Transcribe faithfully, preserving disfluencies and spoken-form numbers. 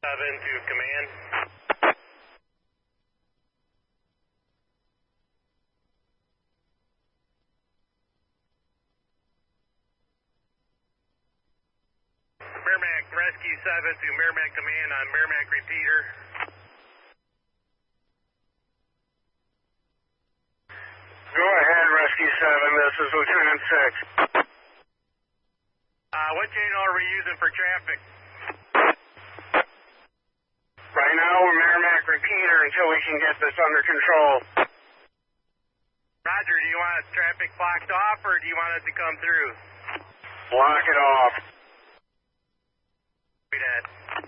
seven to command. Merrimack Rescue seven to Merrimack Command on Merrimack repeater. Go ahead, Rescue seven. This is Lieutenant six. Uh, what channel are we using for traffic? Right now, we're Merrimack repeater until we can get this under control. Roger, do you want traffic blocked off or do you want it to come through? Block it off. Be that.